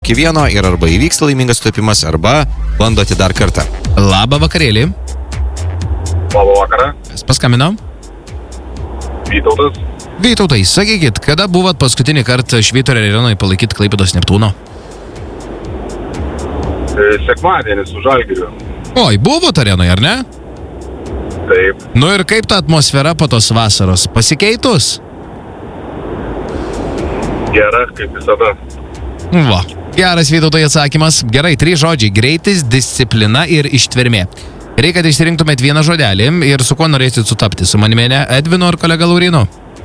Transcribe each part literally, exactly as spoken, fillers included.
iki vieno ir arba įvyksta laimingas sutapimas, arba bandote dar kartą. Labą vakarėlį. Labą vakarą. Kas paskambino? Vytautas. Vytautai, sakykit, kada buvot paskutinį kartą Švyturio arenoj palaikyti Klaipėdos Neptūno? Sekmadienį su Žalgiriu. Oi, buvot arenoj, ar ne? Taip. Nu ir kaip ta atmosfera po tos vasaros? Pasikeitus? Gera, kaip visada. Va. Geras Vytautai atsakymas. Gerai, trys žodžiai. Greitis, disciplina ir ištvermė. Reikia, kad išsirinktumėt vieną žodelį ir su kuo norėsit sutapti. Su manimene Edvino ar kolega Laurino?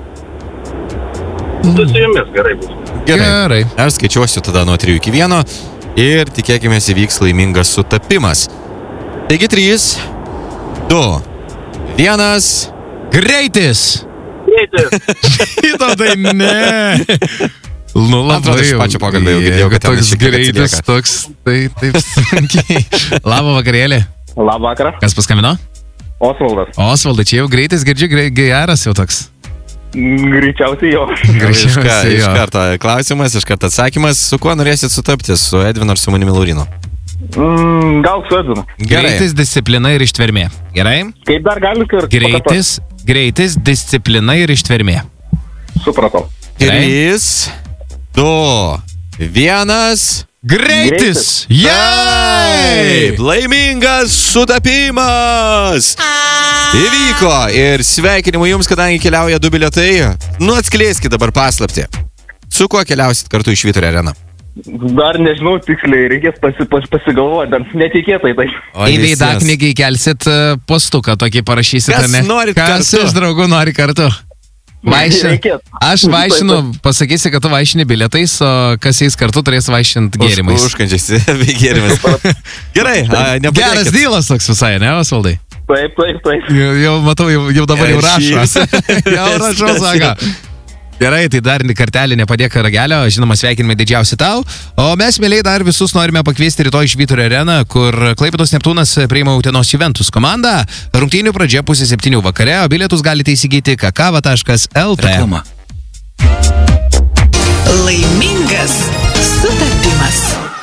Tu su jumis gerai bus. Gerai. Gerai. Aš skaičiuosiu tada nuo trijų iki vieno ir tikėkime įvyks laimingas sutapimas. Taigi trys, du, vienas, Greitis! Greitis. Vytautai, ne. Nu, Atrodo, iš pačio pokalbio jau girdėjau, kad ten toks šiek tiek greitis, atsilieka. toks, tai taip sunkiai. Labą vakarėlį. Labą vakarą. Kas paskambino? Osvaldas. Osvaldai, čia jau greitis, girdžiu, grei- geras jau toks. Greičiausiai jo. Iš, ka, Greičiausiai iš jo. karto klausimas, iš karto atsakymas. Su kuo norėsit sutapti? Su Edvinu ar su manimi Laurinu? Mm, gal su Edvinu. Greitis, disciplina ir ištvermė. Gerai? Kaip dar galit ir... Greitis, greitis, disciplina ir ištvermė. Supratau. Gerai. Trys, du, vienas. Greitis! Taip, laimingas sutapimas! Įvyko ir sveikinimų jums, kadangi keliauja du bilietai. Nu, atskleiskit dabar paslaptį. Su kuo keliausit kartu į Švyturio areną? Dar nežinau tiksliai, reikės pasi, pas, pasigalvoti, dar netikėtai tai. O Į visiems. veidaknygį kelsit e, postuką, tokį parašysit, Kas ar ne? norit Kas kartu? iš draugų nori kartu? Vaišin... Reikėtų. Aš vaišinu, pasakysi, kad tu vaišini bilietais, o kas eis kartu turės vaišinti gėrimais. Užkančiais bei gėrimais. Gerai, a, Geras nepadėkit. dylas toks visai, ne, Osvaldai? Taip, taip, taip. Jau, jau matau, jau, jau dabar jau rašo. Rašys. Jau rašau, sako. Gerai, tai dar kartelį nepadėk ragelio, žinoma, sveikinimai didžiausi tau. O mes, mėliai, dar visus norime pakviesti rytoj į Švyturio areną, kur Klaipėdos Neptūnas priima Utenos Juventus komandą. Rungtynių pradžia pusė septynių vakare, o bilietus galite įsigyti kakava taškas el tė. Reklama. Laimingas sutapimas.